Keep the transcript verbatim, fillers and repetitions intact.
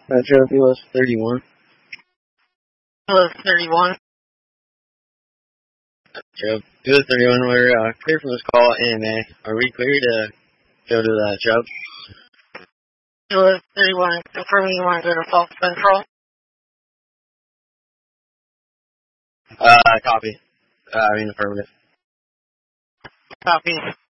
Uh, Joe, he was thirty-one. He was thirty-one. Joe, he was thirty-one. We're uh, clear from this call, and uh, are we clear to go to the job? He was thirty-one. Confirming you want to go to Falls Central. Uh, copy. Uh, I mean, affirmative. Copy.